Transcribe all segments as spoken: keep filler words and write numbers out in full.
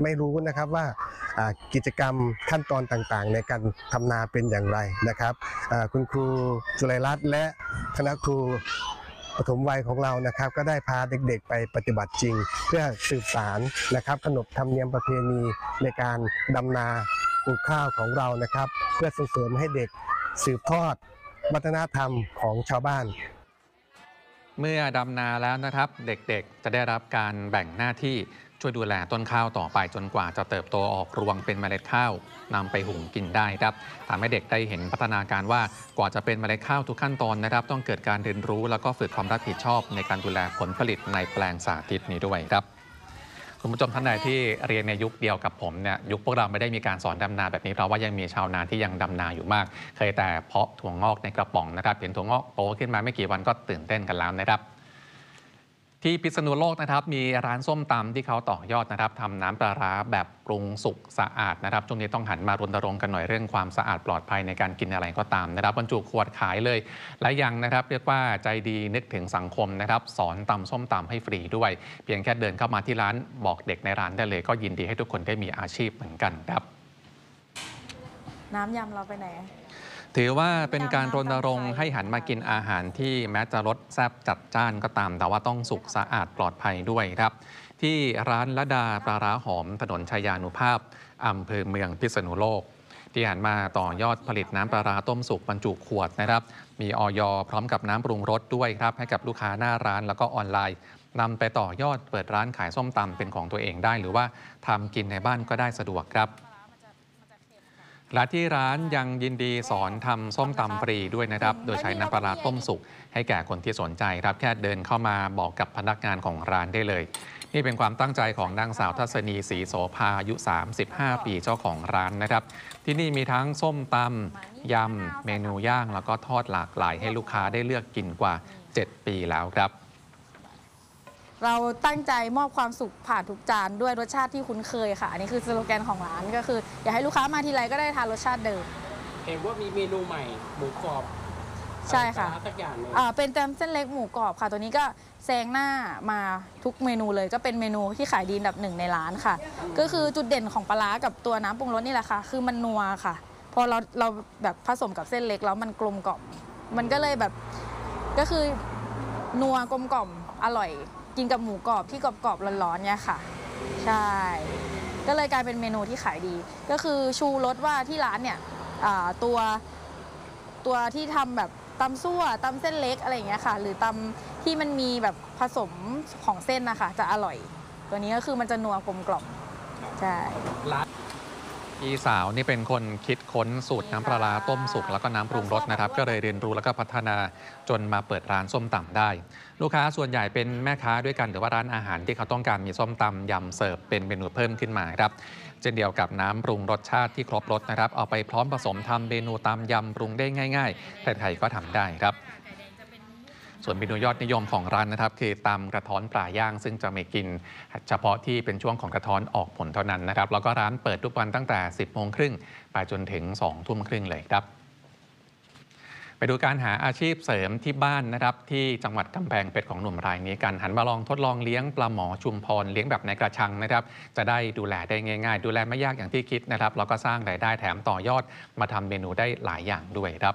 ไม่รู้นะครับว่ากิจกรรมขั้นตอนต่างๆในการทำนาเป็นอย่างไรนะครับคุณครูจุลัยรัตน์และคณะครูปฐมวัยของเรานะครับก็ได้พาเด็กๆไปปฏิบัติจริงเพื่อสืบสานนะครับขนบธรรมเนียมประเพณีในการดำนาปลูกข้าวของเรานะครับเพื่อส่งเสริมให้เด็กสืบทอดวัฒนธรรมของชาวบ้านเมื่อดำนาแล้วนะครับเด็กๆจะได้รับการแบ่งหน้าที่ช่วยดูแลต้นข้าวต่อไปจนกว่าจะเติบโตออกรวงเป็นเมล็ดข้าวนำไปหุงกินได้ครับทำให้เด็กได้เห็นพัฒนาการว่ากว่าจะเป็นเมล็ดข้าวทุกขั้นตอนนะครับต้องเกิดการเรียนรู้แล้วก็ฝึกความรับผิดชอบในการดูแลผลผลิตในแปลงสาธิตนี้ด้วยครับคุณผู้ชมท่านใดที่เรียนในยุคเดียวกับผมเนี่ยยุคพวกเราไม่ได้มีการสอนดำนาแบบนี้เพราะว่ายังมีชาวนาที่ยังดำนาอยู่มากเคยแต่เพาะถั่วงอกในกระป๋องนะครับเห็นถั่วงอกโตขึ้นมาไม่กี่วันก็ตื่นเต้นกันแล้วนะครับที่พิษณุโลกนะครับมีร้านส้มตำที่เขาต่อยอดนะครับทำน้ำปลาร้าแบบปรุงสุกสะอาดนะครับช่วงนี้ต้องหันมารณรงค์กันหน่อยเรื่องความสะอาดปลอดภัยในการกินอะไรก็ตามนะครับบรรจุขวดขายเลยและยังนะครับเรียกว่าใจดีนึกถึงสังคมนะครับสอนตำส้มตำให้ฟรีด้วยเพียงแค่เดินเข้ามาที่ร้านบอกเด็กในร้านได้เลยก็ยินดีให้ทุกคนได้มีอาชีพเหมือนกันครับน้ำยำเราไปไหนถือว่าเป็นการรณรงค์ให้หันมากินอาหารที่แม้จะรสแซ่บจัดจ้านก็ตามแต่ว่าต้องสุกสะอาดปลอดภัยด้วยครับที่ร้านละดาปลาร้าหอมถนนชัยยานุภาพอำเภอเมืองพิษณุโลกที่หันมาต่อยอดผลิตน้ำปลาร้าต้มสุกบรรจุขวดนะครับมีอย.พร้อมกับน้ำปรุงรสด้วยครับให้กับลูกค้าหน้าร้านแล้วก็ออนไลน์นำไปต่อยอดเปิดร้านขายส้มตำเป็นของตัวเองได้หรือว่าทำกินในบ้านก็ได้สะดวกครับและที่ร้านยังยินดีสอนทำส้มตำฟรีด้วยนะครับโดยใช้น้ำปลาร้าต้มสุกให้แก่คนที่สนใจครับแค่เดินเข้ามาบอกกับพนักงานของร้านได้เลยนี่เป็นความตั้งใจของนางสาวทัศนีศรีโสภาอายุสามสิบห้าปีเจ้าของร้านนะครับที่นี่มีทั้งส้มตำยำเมนูย่างแล้วก็ทอดหลากหลายให้ลูกค้าได้เลือกกินกว่าเจ็ดปีแล้วครับเราตั้งใจมอบความสุขผ่านทุกจานด้วยรสชาติที่คุ้นเคยค่ะอันนี้คือสโลแกนของร้านก็คืออยากให้ลูกค้ามาทีไรก็ได้ทานรสชาติเดิมเห็นว่ามีเมนูใหม่หมูกรอบใช่ค่ะสักอย่างเลยเป็นแตมเส้นเล็กหมูกรอบค่ะตัวนี้ก็แซงหน้ามาทุกเมนูเลยก็เป็นเมนูที่ขายดีอันดับหนึ่งในร้านค่ะก็คือจุดเด่นของปลาร้ากับตัวน้ำปรุงรสนี่แหละค่ะคือมันนัวค่ะพอเราเราแบบผสมกับเส้นเล็กแล้วมันกลมกล่อมมันก็เลยแบบก็คือนัวกลมกล่อมอร่อยกินกับหมูกรอบที่กรอบๆร้อนๆเนี่ยค่ะใช่ก็เลยกลายเป็นเมนูที่ขายดีก็คือชูรสว่าที่ร้านเนี่ยตัวตัวที่ทำแบบตำซั่วตำเส้นเล็กอะไรอย่างเงี้ยค่ะหรือตำที่มันมีแบบผสมของเส้นนะคะจะอร่อยตัวนี้ก็คือมันจะนัวกลมกล่อมใช่พี่สาวนี่เป็นคนคิดค้นสูตรน้ำปลาร้าต้มสุกแล้วก็น้ำปรุงรสนะครับก็เลยเรียนรู้แล้วก็พัฒนาจนมาเปิดร้านส้มตำได้ลูกค้าส่วนใหญ่เป็นแม่ค้าด้วยกันหรือว่าร้านอาหารที่เขาต้องการมีส้มตำยำเสิร์ฟเป็นเมนูเพิ่มขึ้นมาครับเช่นเดียวกับน้ำปรุงรสชาติที่ครบรสนะครับเอาไปพร้อมผสมทำเมนูตำยำปรุงได้ง่ายๆใครๆก็ทำได้ครับส่วนเมนูยอดนิยมของร้านนะครับคือตำกระท้อนปลาย่างซึ่งจะไม่กินเฉพาะที่เป็นช่วงของกระท้อนออกผลเท่านั้นนะครับแล้วก็ร้านเปิดทุกวันตั้งแต่ สิบโมงครึ่งไปจนถึง สองทุ่มครึ่งเลยครับไปดูการหาอาชีพเสริมที่บ้านนะครับที่จังหวัดกำแพงเพชรของหนุ่มรายนี้กันหันมาลองทดลองเลี้ยงปลาหมอชุมพรเลี้ยงแบบในกระชังนะครับจะได้ดูแลได้ง่ายๆดูแลไม่ยากอย่างที่คิดนะครับแล้วก็สร้างรายได้แถมต่อยอดมาทำเมนูได้หลายอย่างด้วยครับ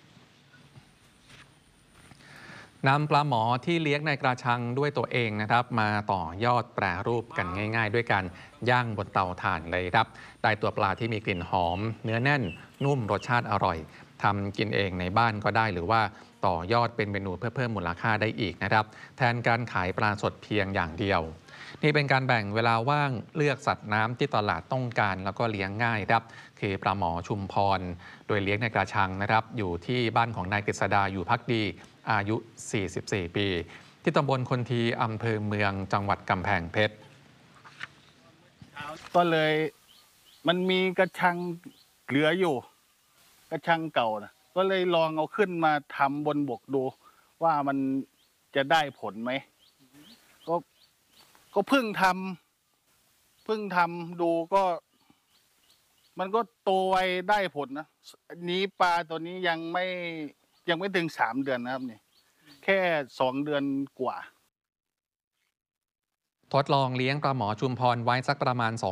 นำปลาหมอที่เลี้ยงในกระชังด้วยตัวเองนะครับมาต่อยอดแปรรูปกันง่ายๆด้วยการย่างบนเตาถ่านเลยครับได้ตัวปลาที่มีกลิ่นหอมเนื้อแน่นนุ่มรสชาติอร่อยทำกินเองในบ้านก็ได้หรือว่าต่อยอดเป็นเมนูเพื่อเพิ่มมูลค่าได้อีกนะครับแทนการขายปลาสดเพียงอย่างเดียวนี่เป็นการแบ่งเวลาว่างเลือกสัตว์น้ำที่ตลาดต้องการแล้วก็เลี้ยงง่ายครับคือปลาหมอชุมพรโดยเลี้ยงในกระชังนะครับอยู่ที่บ้านของนายกฤษดาอยู่พักดีอายุสี่สิบสี่ปีที่ตำบลคนทีอำเภอเมืองจังหวัดกำแพงเพชรก็เลยมันมีกระชังเหลืออยู่กระชังเก่านะก็เลยลองเอาขึ้นมาทำบนบกดูว่ามันจะได้ผลไหมก็ก็เพิ่งทำเพิ่งทำดูก็มันก็โตไวได้ผลนะนี้ปลาตัวนี้ยังไม่ยังไม่ถึงสามเดือนนะครับนี่แค่สองเดือนกว่าทดลองเลี้ยงปลาหมอชุมพรไว้สักประมาณ